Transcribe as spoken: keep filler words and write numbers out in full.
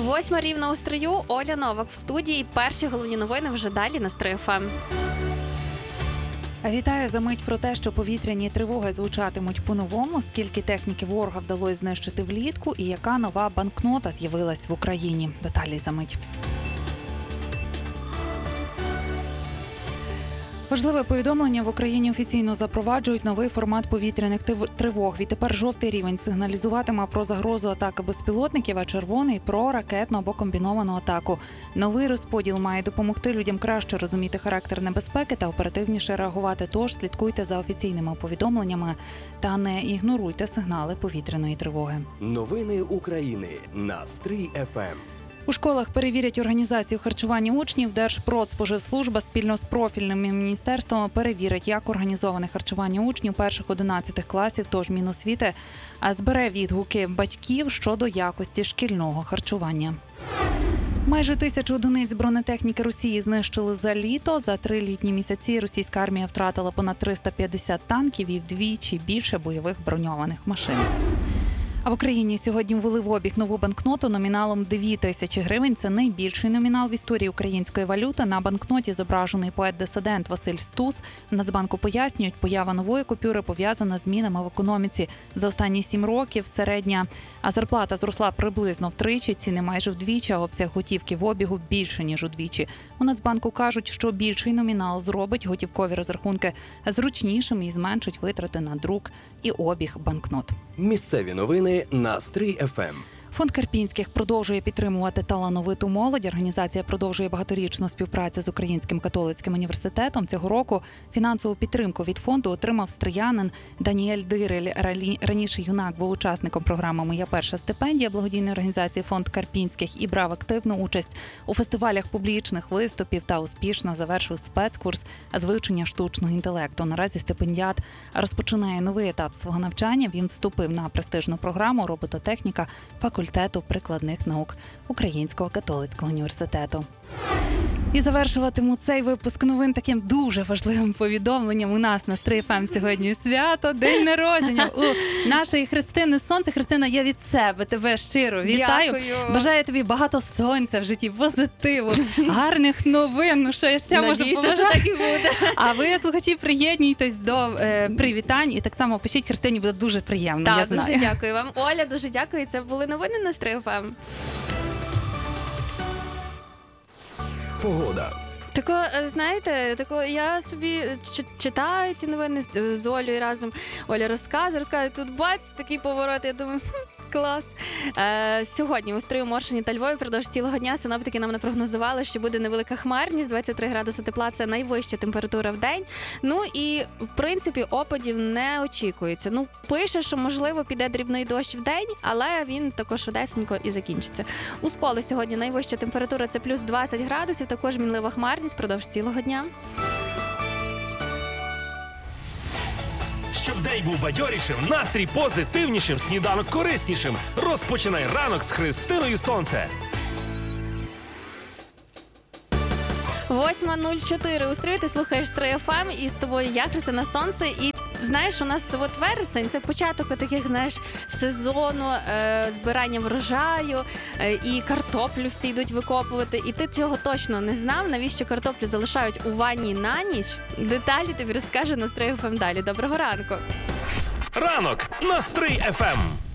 Восьма рівно у Стрию, Оля Новак в студії. Перші головні новини вже далі на Стрий еф ем. Вітаю за мить про те, що повітряні тривоги звучатимуть по-новому, скільки техніки ворога вдалося знищити влітку і яка нова банкнота з'явилась в Україні. Деталі за мить. Важливе повідомлення: в Україні офіційно запроваджують новий формат повітряних тривог. Відтепер жовтий рівень сигналізуватиме про загрозу атаки безпілотників, а червоний – про ракетну або комбіновану атаку. Новий розподіл має допомогти людям краще розуміти характер небезпеки та оперативніше реагувати. Тож слідкуйте за офіційними повідомленнями та не ігноруйте сигнали повітряної тривоги. Новини України на Стрий еф ем. У школах перевірять організацію харчування учнів. Держпродспоживслужба спільно з профільними міністерствами перевірить, як організоване харчування учнів перших-одинадцятих класів, тож Міносвіти збере відгуки батьків щодо якості шкільного харчування. Майже тисячу одиниць бронетехніки Росії знищили за літо. За три літні місяці російська армія втратила понад триста п'ятдесят танків і вдвічі більше бойових броньованих машин. А в Україні сьогодні ввели в обіг нову банкноту номіналом дві тисячі гривень. Це найбільший номінал в історії української валюти. На банкноті зображений поет-дисидент Василь Стус. В Нацбанку пояснюють, поява нової купюри пов'язана з змінами в економіці. За останні сім років середня зарплата зросла приблизно втричі, ціни майже вдвічі, а обсяг готівки в обігу більше, ніж удвічі. У Нацбанку кажуть, що більший номінал зробить готівкові розрахунки зручнішими і зменшить витрати на друк і обіг банкнот. Місцеві новини на Стрий еф ем. Фонд Карпінських продовжує підтримувати талановиту молодь. Організація продовжує багаторічну співпрацю з Українським католицьким університетом. Цього року фінансову підтримку від фонду отримав стриянин Даніель Дирель. Раніше юнак був учасником програми «Моя перша стипендія» благодійної організації «Фонд Карпінських» і брав активну участь у фестивалях публічних виступів та успішно завершив спецкурс з вивчення штучного інтелекту. Наразі стипендіат розпочинає новий етап свого навчання. Він вступив на престижну програму «Робототехніка» факультету прикладних наук Українського католицького університету. І завершуватиму цей випуск новин таким дуже важливим повідомленням. У нас на Стрий еф ем сьогодні свято, день народження у нашої Христини Сонце. Христина, я від себе тебе щиро вітаю. Дякую. Бажаю тобі багато сонця в житті, позитиву, гарних новин. Ну що я ще можу побажати? що так і буде. А ви, слухачі, приєднуйтесь до е, привітань і так само пишіть Христині, буде дуже приємно, Так, я знаю. дуже дякую вам. Оля, дуже дякую. Це були новини на Стрий еф ем. Погода. Тако, знаєте, тако я собі читаю ці новини з, з Олею разом. Оля розказує, розказує, тут бац, такий поворот, я думаю, хм, клас. Е, сьогодні у Стрию, Моршині та Львові впродовж цілого дня синоптики нам напрогнозували, що буде невелика хмарність, двадцять три градуси тепла, це найвища температура в день. Ну і, в принципі, опадів не очікується. Ну, пише, що, можливо, піде дрібний дощ в день, але він також швидесенько і закінчиться. У Сколі сьогодні найвища температура – це плюс двадцять градусів, також мінлива хмарність впродовж цілого дня. Щоб день був бадьорішим, настрій позитивнішим, сніданок кориснішим. Розпочинай ранок з Христиною Сонце. восьма нуль чотири у Стрию, ти слухаєш Стрий еф ем, і з тобою я, Христина Сонце. І знаєш, у нас от вересень – це початок таких, знаєш, сезону, е, збирання врожаю, е, і картоплю всі йдуть викопувати. І ти цього точно не знав, навіщо картоплю залишають у ванні на ніч? Деталі тобі розкаже на Стрий еф ем далі. Доброго ранку! Ранок на Стрий еф ем.